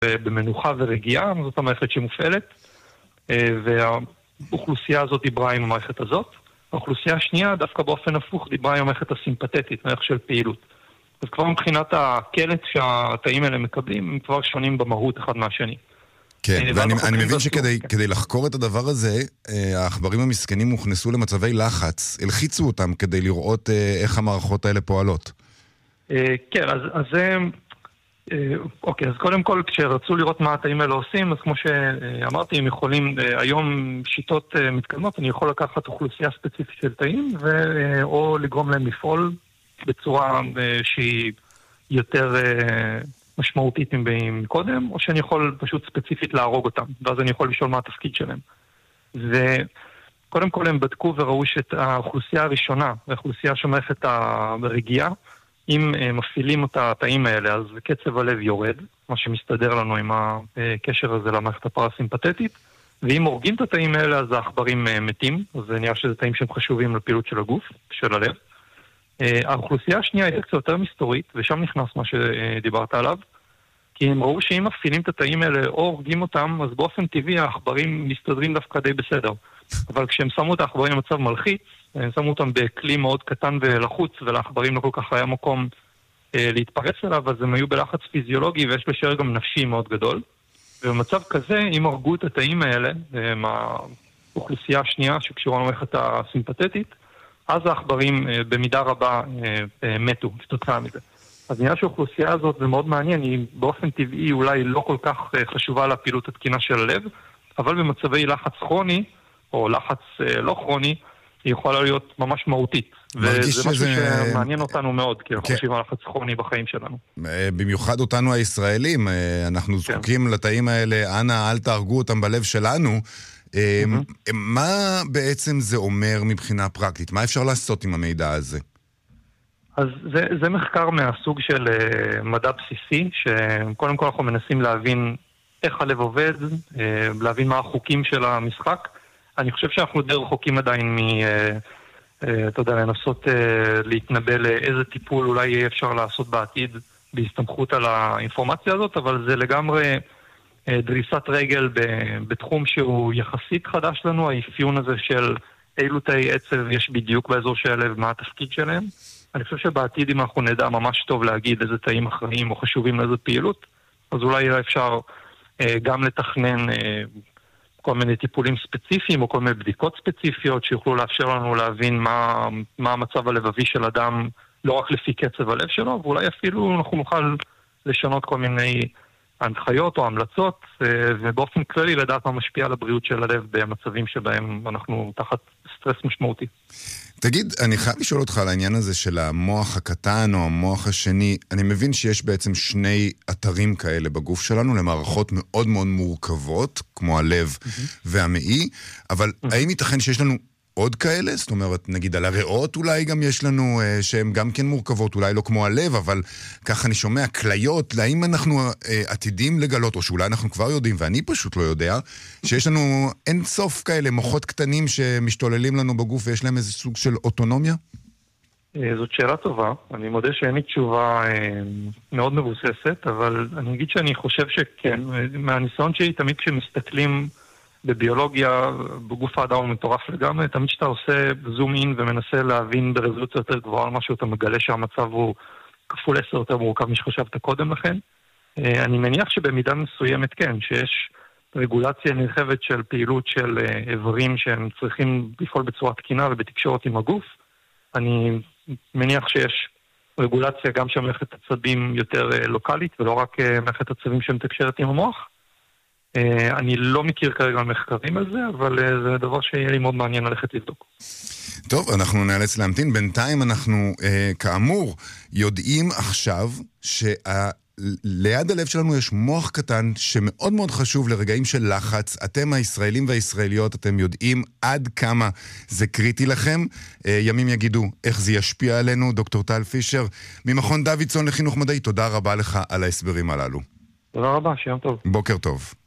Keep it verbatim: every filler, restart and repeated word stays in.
במנוחה ורגיעה, זאת המערכת שמופעלת, והאוכלוסייה הזאת דיברה עם המערכת הזאת. האוכלוסייה השנייה, דווקא באופן הפוך, דיברה עם המערכת הסימפתטית, מערכת של פעילות. אז כבר מבחינת הקלט שהתאים האלה מקבלים, הם כבר שונים במהות אחד מהשני. כן, ואני אני מבין שכדי כן. כדי לחקור את הדבר הזה, העכברים המסכנים הוכנסו למצבי לחץ, הלחיצו אותם כדי לראות איך המערכות האלה פועלות. כן, אז, אז זה... אוקיי, אז קודם כל, כשרצו לראות מה התאים האלה עושים, אז כמו שאמרתי, הם יכולים, היום שיטות מתקדמות, אני יכול לקחת אוכלוסייה ספציפית של תאים, ו- או לגרום להם לפעול בצורה שהיא יותר משמעותית מקודם, או שאני יכול פשוט ספציפית להרוג אותם, ואז אני יכול לשאול מה התפקיד שלהם. וקודם כל הם בדקו וראו שהאוכלוסייה הראשונה, האוכלוסייה שמערכת הרגיעה, אם מפעילים את התאים האלה, אז קצב הלב יורד, מה שמסתדר לנו עם הקשר הזה למערכת הפרסימפטית, ואם הורגים את התאים האלה, אז העכברים מתים, אז זה נראה שזה תאים שהם חשובים לפעילות של הגוף, של הלב. האוכלוסייה השנייה הייתה קצת יותר מסתורית, ושם נכנס מה שדיברת עליו, כי הם ראו שאם מפעילים את התאים האלה או הורגים אותם, אז באופן טבעי העכברים מסתדרים דווקא די בסדר. אבל כשהם שמו את העכברים במצב מלחיץ, הם שמו אותם בכלי מאוד קטן ולחוץ, ולעכברים לא כל כך היה מקום אה, להתפרץ אליו, אז הם היו בלחץ פיזיולוגי, ויש לשער גם נפשי מאוד גדול. ובמצב כזה, אם הרגו את התאים האלה, מהאוכלוסייה השנייה שקשורה למערכת הסימפתטית, אז העכברים אה, במידה רבה אה, אה, מתו, כתוצאה מזה. אז נראה שהאוכלוסייה הזאת, זה מאוד מעניין, היא באופן טבעי אולי לא כל כך אה, חשובה לפעילות התקינה של הלב, אבל במצבי לחץ כרוני, או לחץ אה, לא כרוני, היא יכולה להיות ממש מהותית. וזה משהו שמעניין אותנו מאוד, כי אנחנו חושבים על לחץ כרוני בחיים שלנו. במיוחד אותנו הישראלים, אנחנו זקוקים לתאים האלה, אנא, אל תהרגו אותם בלב שלנו. מה בעצם זה אומר מבחינה פרקטית? מה אפשר לעשות עם המידע הזה? אז זה, זה מחקר מהסוג של מדע בסיסי, שקודם כל אנחנו מנסים להבין איך הלב עובד, להבין מה החוקים של המשחק. אני חושב שאנחנו די רחוקים עדיין מ... אתה יודע, לנסות להתנבא לאיזה טיפול אולי יהיה אפשר לעשות בעתיד בהסתמכות על האינפורמציה הזאת, אבל זה לגמרי דריסת רגל בתחום שהוא יחסית חדש לנו, האפיון הזה של אילו תאי עצב יש בדיוק באזור של הלב, מה התפקיד שלהם. אני חושב שבעתיד אם אנחנו נדע ממש טוב להגיד איזה תאים אחראים או חשובים לאיזה פעילות, אז אולי יהיה אפשר גם לתכנן כל מיני טיפולים ספציפיים או כל מיני בדיקות ספציפיות שיוכלו לאפשר לנו להבין מה, מה המצב הלבבי של אדם, לא רק לפי קצב הלב שלו, ואולי אפילו אנחנו נוכל לשנות כל מיני הנחיות או המלצות, ובאופן כללי לדעת מה משפיע על הבריאות של הלב במצבים שבהם אנחנו תחת סטרס משמעותי. תגיד, אני חייב לשאול אותך על העניין הזה של המוח הקטן או המוח השני. אני מבין שיש בעצם שני אתרים כאלה בגוף שלנו, למערכות מאוד מאוד מורכבות, כמו הלב mm-hmm. והמעי, אבל mm-hmm. האם ייתכן שיש לנו עוד כאלה? זאת אומרת, נגיד על הריאות אולי גם יש לנו, אה, שהן גם כן מורכבות, אולי לא כמו הלב, אבל ככה אני שומע, כליות, האם אנחנו אה, עתידים לגלות, או שאולי אנחנו כבר יודעים, ואני פשוט לא יודע, שיש לנו אין סוף כאלה מוחות קטנים שמשתוללים לנו בגוף, ויש להם איזה סוג של אוטונומיה? זאת שאלה טובה. אני מודה שאין לי תשובה אה, מאוד מבוססת, אבל אני אגיד שאני חושב שכן. מהניסיון שלי, תמיד כשמסתכלים בביולוגיה, בגוף האדם הוא מטורף לגמרי, תמיד שאתה עושה זום אין ומנסה להבין ברזולוציה יותר גבוהה על משהו, אתה מגלה שהמצב הוא כפול עשר יותר מורכב משחשבת קודם לכן. אני מניח שבמידה מסוימת כן, שיש רגולציה נרחבת של פעילות של איברים שהם צריכים לפעול בצורה תקינה ובתקשורת עם הגוף. אני מניח שיש רגולציה גם של מערכת עצבים יותר לוקלית, ולא רק מערכת עצבים שמתקשרת עם המוח. אני לא מכיר כרגע מחקרים על זה, אבל זה דבר שיהיה לי מאוד מעניין ללכת לבדוק. טוב, אנחנו נאלץ להמתין. בינתיים אנחנו, אה, כאמור, יודעים עכשיו שליד הלב שלנו יש מוח קטן שמאוד מאוד חשוב לרגעים של לחץ. אתם הישראלים והישראליות, אתם יודעים עד כמה זה קריטי לכם. אה, ימים יגידו איך זה ישפיע עלינו. דוקטור טל פישר, ממכון דוידסון לחינוך מדעי, תודה רבה לך על ההסברים הללו. תודה רבה, שיום טוב. בוקר טוב.